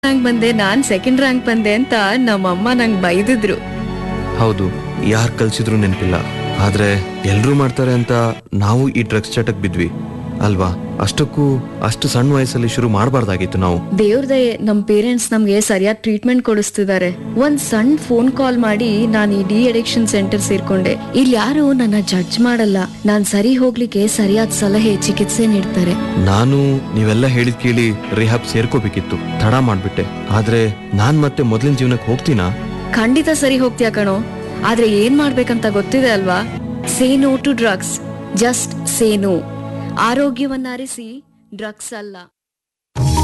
Rank ಬಂದೆ, ನಾನ್ second rank ಬಂದೆ ಅಂತ ನಮ್ಮಮ್ಮ ನಂಗ್ ಬೈದಿದ್ರು. ಹೌದು, ಯಾರು ಕಲ್ಸಿದ್ರು ನೆನಪಿಲ್ಲ. ಆದ್ರೆ ಎಲ್ರೂ ಮಾಡ್ತಾರೆ ಅಂತ ನಾವು ಈ ಡ್ರಗ್ಸ್ ಚಟಕ್ ಬಿದ್ವಿ ಅಲ್ವಾ? ಅಷ್ಟಕ್ಕೂ ಅಷ್ಟು ಸಣ್ಣ ವಯಸ್ಸಲ್ಲಿ ಶುರು ಮಾಡಬಾರ್ದಾಗಿತ್ತು ನಾವು. ದೇವ್ರ ದಯೆ, ನಮ್ ಪೇರೆಂಟ್ಸ್ ನಮ್ಗೆ ಸರಿಯಾದ ಟ್ರೀಟ್ಮೆಂಟ್ ಕೊಡಿಸ್ತಿದ್ದಾರೆ. ಒಂದ್ ಸಣ್ಣ ಫೋನ್ ಕಾಲ್ ಮಾಡಿ ನಾನು ಈ ಡಿ ಅಡಿಕ್ಷನ್ ಸೆಂಟರ್ ಸೇರ್ಕೊಂಡೆ. ಇಲ್ಲಿ ಯಾರು ನನ್ನ ಜಡ್ಜ್ ಮಾಡಲ್ಲ, ನಾನ್ ಸರಿ ಹೋಗ್ಲಿಕ್ಕೆ ಸರಿಯಾದ ಸಲಹೆ, ಚಿಕಿತ್ಸೆ ನೀಡ್ತಾರೆ. ನಾನು ನೀವೆಲ್ಲ ಹೇಳಿದ್ ಕೇಳಿ ರಿಹಾಬ್ ಸೇರ್ಕೋಬೇಕಿತ್ತು, ತಡ ಮಾಡ್ಬಿಟ್ಟೆ. ಆದ್ರೆ ನಾನ್ ಮತ್ತೆ ಮೊದಲಿನ ಜೀವನಕ್ಕೆ ಹೋಗ್ತೀನಾ? ಖಂಡಿತ ಸರಿ ಹೋಗ್ತೀಯ ಕಣೋ, ಆದ್ರೆ ಏನ್ ಮಾಡ್ಬೇಕಂತ ಗೊತ್ತಿದೆ ಅಲ್ವಾ? Say no to drugs, just say no. ಆರೋಗ್ಯವನ್ನ ಅರಿಸಿ, ಡ್ರಗ್ಸ್ ಅಲ್ಲ.